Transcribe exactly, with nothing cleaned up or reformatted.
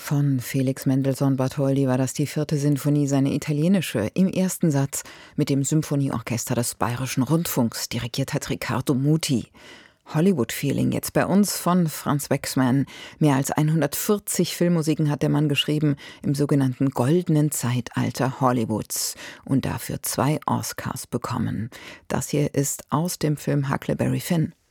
Von Felix Mendelssohn Bartholdy war das die vierte Sinfonie, seine italienische, im ersten Satz mit dem Symphonieorchester des Bayerischen Rundfunks. Dirigiert hat Riccardo Muti. Hollywood-Feeling jetzt bei uns von Franz Waxman. Mehr als hundertvierzig Filmmusiken hat der Mann geschrieben im sogenannten goldenen Zeitalter Hollywoods und dafür zwei Oscars bekommen. Das hier ist aus dem Film Huckleberry Finn.